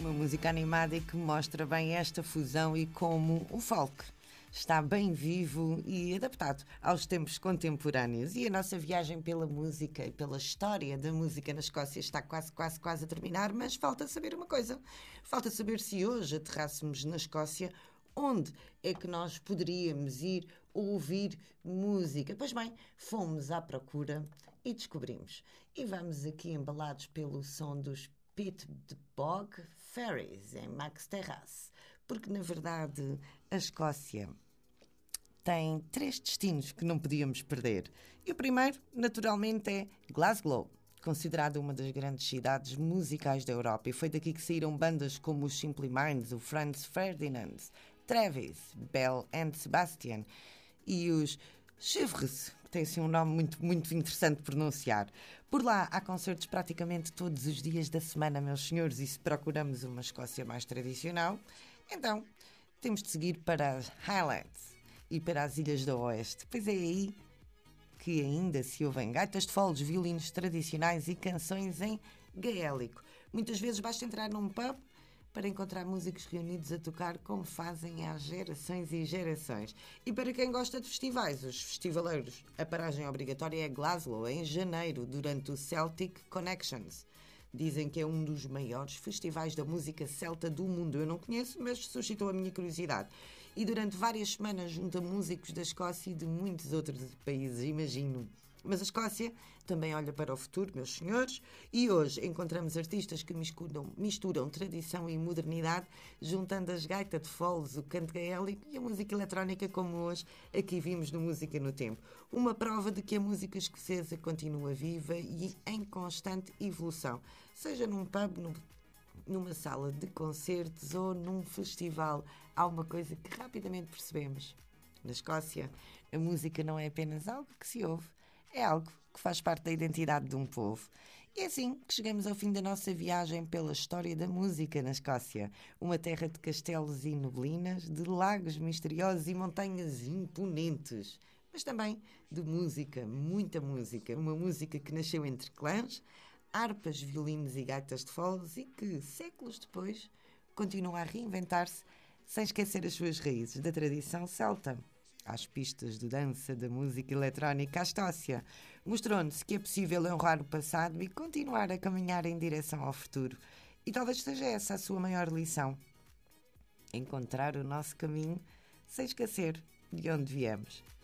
Uma música animada e que mostra bem esta fusão e como o folk está bem vivo e adaptado aos tempos contemporâneos. E a nossa viagem pela música e pela história da música na Escócia está quase a terminar, mas falta saber uma coisa. Falta saber se hoje aterrássemos na Escócia, onde é que nós poderíamos ir ouvir música? Pois bem, fomos à procura e descobrimos. E vamos aqui embalados pelo som dos Pit the Bog Ferries, em Max Terrace. Porque, na verdade, a Escócia tem 3 destinos que não podíamos perder. E o primeiro, naturalmente, é Glasgow, considerada uma das grandes cidades musicais da Europa. E foi daqui que saíram bandas como os Simple Minds, o Franz Ferdinand, Travis, Belle and Sebastian e os Chevres, que tem assim um nome muito interessante de pronunciar. Por lá há concertos praticamente todos os dias da semana, meus senhores, e se procuramos uma Escócia mais tradicional, então temos de seguir para as Highlands e para as Ilhas do Oeste. Pois é aí que ainda se ouvem gaitas de foles, violinos tradicionais e canções em gaélico. Muitas vezes basta entrar num pub para encontrar músicos reunidos a tocar como fazem há gerações e gerações. E para quem gosta de festivais, os festivaleiros, a paragem obrigatória é Glasgow, em janeiro, durante o Celtic Connections. Dizem que é um dos maiores festivais da música celta do mundo. Eu não conheço, mas suscitou a minha curiosidade. E durante várias semanas junta músicos da Escócia e de muitos outros países, imagino. Mas a Escócia também olha para o futuro, meus senhores, e hoje encontramos artistas que misturam tradição e modernidade, juntando as gaitas de foles, o canto gaélico e a música eletrónica, como hoje aqui vimos no Música no Tempo. Uma prova de que a música escocesa continua viva e em constante evolução, seja num pub, numa sala de concertos ou num festival. Há uma coisa que rapidamente percebemos. Na Escócia, a música não é apenas algo que se ouve, é algo que faz parte da identidade de um povo. E é assim que chegamos ao fim da nossa viagem pela história da música na Escócia. Uma terra de castelos e neblinas, de lagos misteriosos e montanhas imponentes. Mas também de música, muita música. Uma música que nasceu entre clãs, harpas, violinos e gaitas de foles e que, séculos depois, continua a reinventar-se sem esquecer as suas raízes da tradição celta. Às pistas de dança da música eletrónica, a Escócia mostrou-nos que é possível honrar o passado e continuar a caminhar em direção ao futuro. E talvez seja essa a sua maior lição. Encontrar o nosso caminho sem esquecer de onde viemos.